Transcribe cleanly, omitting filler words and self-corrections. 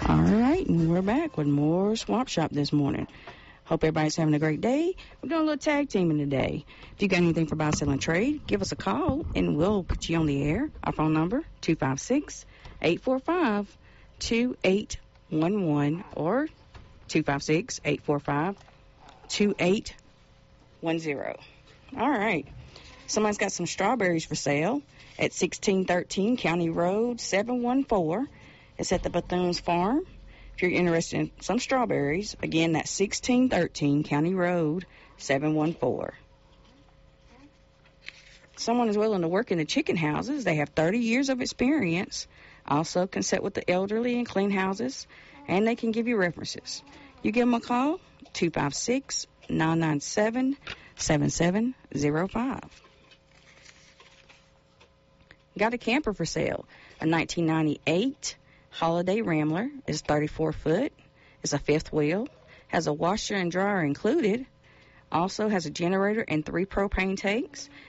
All right, and we're back with more Swap Shop this morning. Hope everybody's having a great day. We're doing a little tag teaming today. If you got anything for buy, sell, and trade, give us a call, and we'll put you on the air. Our phone number, 256-845-2811 or 256-845-2810. All right. Somebody's got some strawberries for sale at 1613 County Road 714. It's at the Bethune's Farm. If you're interested in some strawberries, again, that's 1613 County Road 714. Someone is willing to work in the chicken houses. They have 30 years of experience. Also can sit with the elderly and clean houses, and they can give you references. You give them a call, 256-997-7705. Got a camper for sale, a 1998 Holiday Rambler. Is 34 foot. It's a fifth wheel. Has a washer and dryer included. Also has a generator and 3 propane tanks.